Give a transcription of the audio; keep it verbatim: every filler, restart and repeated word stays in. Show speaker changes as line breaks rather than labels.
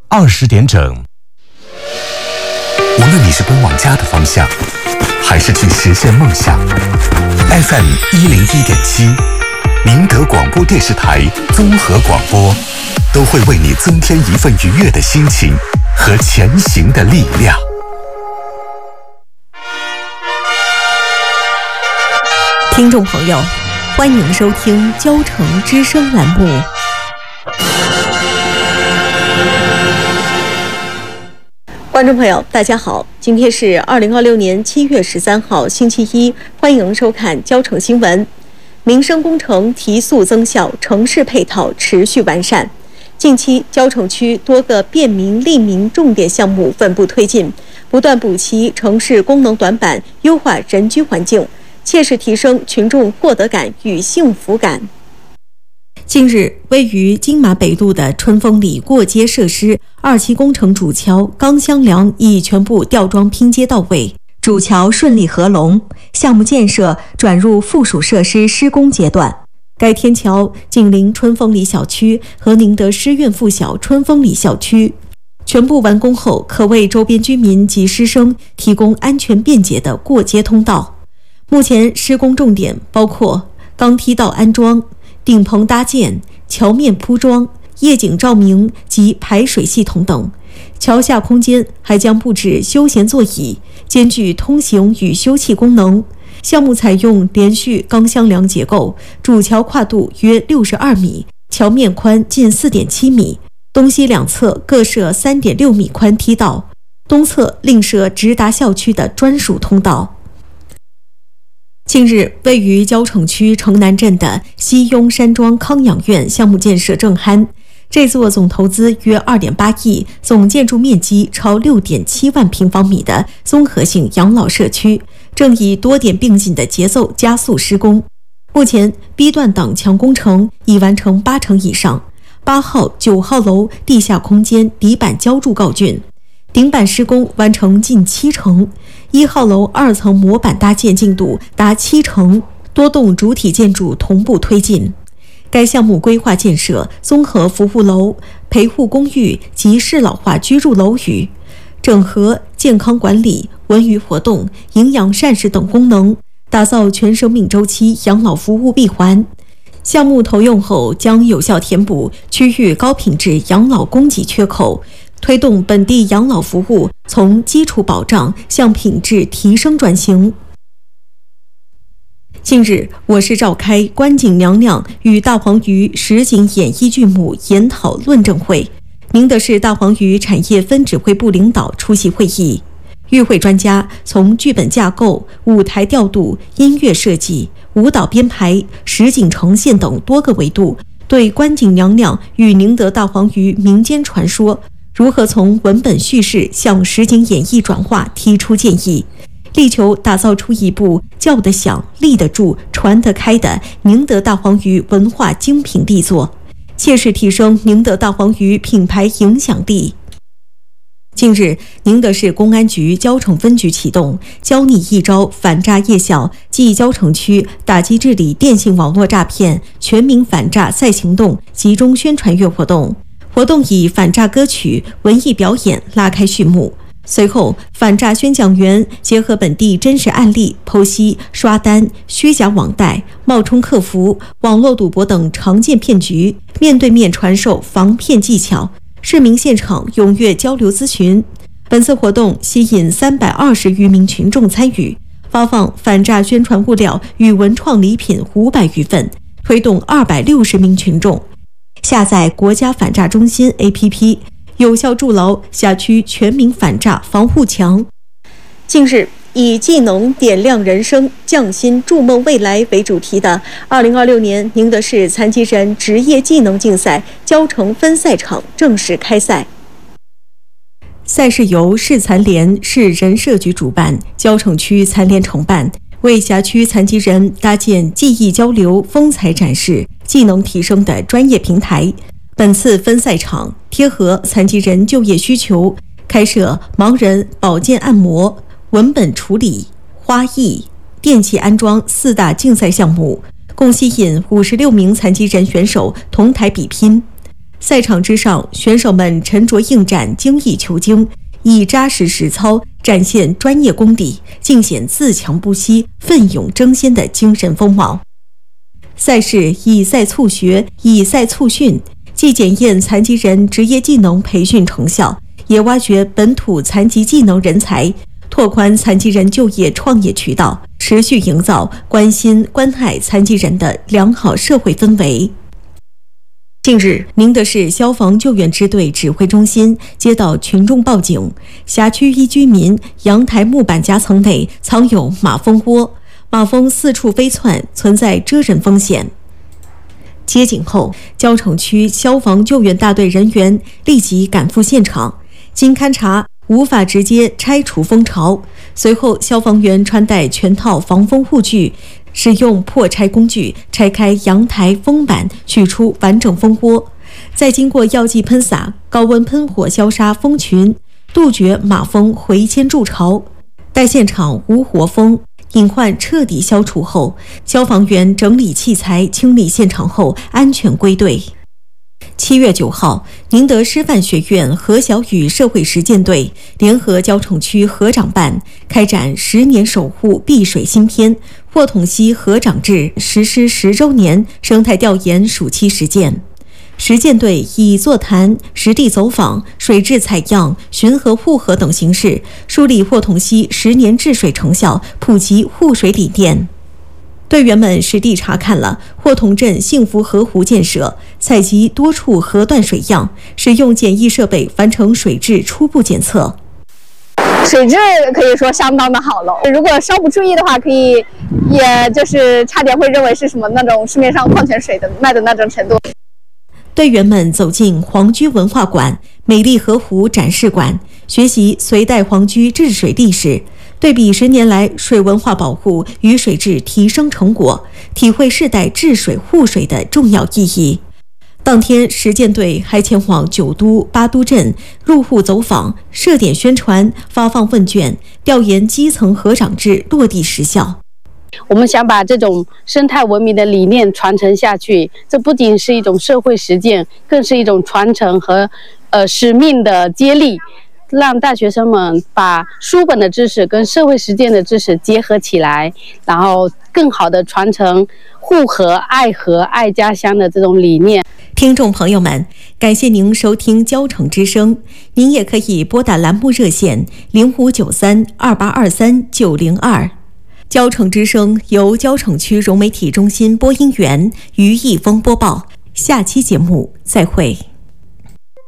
二十点整。
无论你是奔往家的方向，还是去实现梦想 ，F M 一零一点七，宁德广播电视台综合广播，都会为你增添一份愉悦的心情和前行的力量。
听众朋友，欢迎收听交城之声栏目。观众朋友，大家好，今天是二零二六年七月十三号，星期一，欢迎收看交城新闻。民生工程提速增效，城市配套持续完善。近期，交城区多个便民利民重点项目稳步推进，不断补齐城市功能短板，优化人居环境，切实提升群众获得感与幸福感。近日，位于金马北路的春风里过街设施二期工程主桥钢箱梁已全部吊装拼接到位，主桥顺利合龙，项目建设转入附属设施施工阶段。该天桥紧邻春风里小区和宁德师院附小春风里校区，全部完工后可为周边居民及师生提供安全便捷的过街通道。目前施工重点包括钢梯道安装、顶棚搭建、桥面铺装、夜景照明及排水系统等。桥下空间还将布置休闲座椅，兼具通行与休憩功能。项目采用连续钢箱梁结构，主桥跨度约六十二米，桥面宽近 四点七米，东西两侧各设 三点六米宽梯道，东侧另设直达校区的专属通道。近日，位于交城区城南镇的西雍山庄康养院项目建设正酣。这座总投资约 二点八亿、总建筑面积超 六点七万平方米的综合性养老社区，正以多点并进的节奏加速施工。目前 B 段挡墙工程已完成八成以上，八号、九号楼地下空间底板浇筑告竣，顶板施工完成近七成，一号楼二层模板搭建进度达七成，多栋主体建筑同步推进。该项目规划建设综合服务楼、陪护公寓及适老化居住楼宇，整合健康管理、文娱活动、营养膳食等功能，打造全生命周期养老服务闭环。项目投用后将有效填补区域高品质养老供给缺口，推动本地养老服务从基础保障向品质提升转型。近日，我市召开关景娘娘与大黄鱼实景演绎剧目研讨论证会，宁德市大黄鱼产业分指挥部领导出席会议。与会专家从剧本架构、舞台调度、音乐设计、舞蹈编排、实景呈现等多个维度，对关景娘娘与宁德大黄鱼民间传说如何从文本叙事向实景演绎转化提出建议，力求打造出一部叫得响、立得住、传得开的宁德大黄鱼文化精品力作，切实提升宁德大黄鱼品牌影响力。近日，宁德市公安局交城分局启动“教你一招反诈夜校”暨交城区打击治理电信网络诈骗全民反诈再行动集中宣传月活动。活动以反诈歌曲、文艺表演拉开序幕。随后，反诈宣讲员结合本地真实案例，剖析刷单、虚假网贷、冒充客服、网络赌博等常见骗局，面对面传授防骗技巧，市民现场踊跃交流咨询。本次活动吸引三百二十余名群众参与，发放反诈宣传物料与文创礼品五百余份，推动二百六十名群众下载国家反诈中心 A P P， 有效筑牢辖区全民反诈防护墙。近日，以技能点亮人生、匠心筑梦未来为主题的二零二六年宁德市残疾人职业技能竞赛交城分赛场正式开赛。赛事由市残联、市人社局主办，交城区残联承办，为辖区残疾人搭建技艺交流、风采展示、技能提升的专业平台。本次分赛场贴合残疾人就业需求，开设盲人保健按摩、文本处理、花艺、电器安装四大竞赛项目，共吸引五十六名残疾人选手同台比拼。 赛场之上，选手们沉着应战，精益求精，以扎实实操展现专业功底，尽显自强不息、奋勇争先的精神风貌。赛事以赛促学，以赛促训，既检验残疾人职业技能培训成效，也挖掘本土残疾技能人才，拓宽残疾人就业创业渠道，持续营造关心关爱残疾人的良好社会氛围。近日，宁德市消防救援支队指挥中心接到群众报警，辖区一居民阳台木板夹层内藏有马蜂窝，马蜂四处飞窜，存在蛰人风险。接警后，蕉城区消防救援大队人员立即赶赴现场，经勘查无法直接拆除蜂巢，随后消防员穿戴全套防蜂护具，使用破拆工具拆开阳台封板，取出完整蜂窝，再经过药剂喷洒、高温喷火消杀蜂群，杜绝马蜂回迁筑巢。待现场无活蜂，隐患彻底消除后，消防员整理器材、清理现场后安全归队。七月九号，宁德师范学院何小雨社会实践队联合蕉城区河长办开展十年守护碧水新篇霍统溪河长制实施十周年生态调研暑期实践。实践队以座谈、实地走访、水质采样、巡河护河等形式，梳理霍统溪十年治水成效，普及护水理念。队员们实地查看了霍统镇幸福河湖建设，采集多处河段水样，使用简易设备完成水质初步检测。
水质可以说相当的好了，如果稍不注意的话，可以，也就是差点会认为是什么那种市面上矿泉水的卖的那种程度。
队员们走进皇居文化馆、美丽河湖展示馆，学习隋代皇居治水历史，对比十年来水文化保护与水质提升成果，体会世代治水护水的重要意义。当天，实践队还前往九都、八都镇入户走访，设点宣传，发放问卷，调研基层河长制落地实效。
我们想把这种生态文明的理念传承下去，这不仅是一种社会实践，更是一种传承和呃使命的接力，让大学生们把书本的知识跟社会实践的知识结合起来，然后更好的传承护河、爱河、爱家乡的这种理念。
听众朋友们，感谢您收听蕉城之声，您也可以拨打栏目热线零五九三二八二三九零二。蕉城之声由蕉城区融媒体中心播音员于一峰播报，下期节目再会。